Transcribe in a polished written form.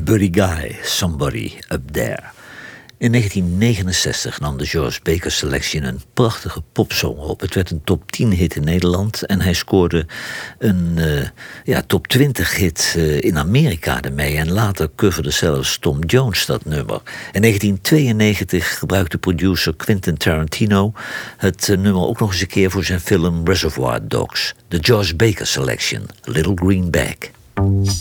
Buddy Guy, Somebody Up There. In 1969 nam de George Baker Selection een prachtige popsong op. Het werd een top 10 hit in Nederland en hij scoorde een top 20 hit in Amerika ermee. En later coverde zelfs Tom Jones dat nummer. In 1992 gebruikte producer Quentin Tarantino het nummer ook nog eens een keer voor zijn film Reservoir Dogs. De George Baker Selection, Little Green Bag.